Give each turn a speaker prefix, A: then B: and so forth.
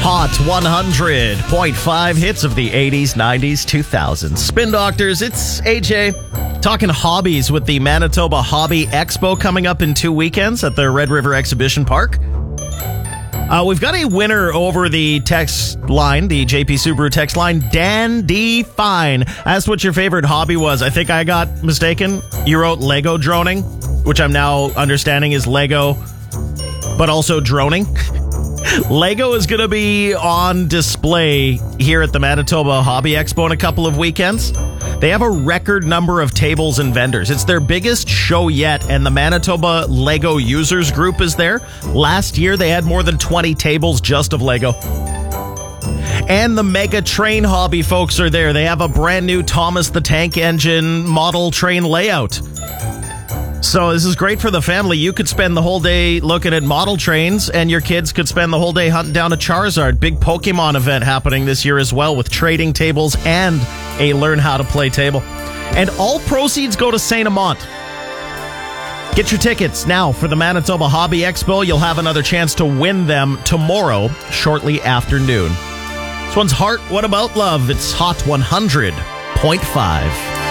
A: Hot 100.5 hits of the 80s, 90s, 2000s. Spin Doctors, it's AJ talking hobbies with the Manitoba Hobby Expo coming up in 2 weekends at the Red River Exhibition Park. We've got a winner over the text line, the JP Subaru text line. Dan D. Fine asked what your favorite hobby was. I think I got mistaken. You wrote Lego droning, which I'm now understanding is Lego, but also droning. Lego is going to be on display here at the Manitoba Hobby Expo in a couple of weekends. They have a record number of tables and vendors. It's their biggest show yet, and the Manitoba Lego Users Group is there. Last year, they had more than 20 tables just of Lego. And the Mega Train Hobby folks are there. They have a brand new Thomas the Tank Engine model train layout. So this is great for the family. You could spend the whole day looking at model trains, and your kids could spend the whole day hunting down a Charizard. Big Pokemon event happening this year as well, with trading tables and a learn how to play table. And all proceeds go to St. Amant. Get your tickets now for the Manitoba Hobby Expo. You'll have another chance to win them tomorrow, shortly after noon. This one's Heart, What About Love? It's Hot 100.5.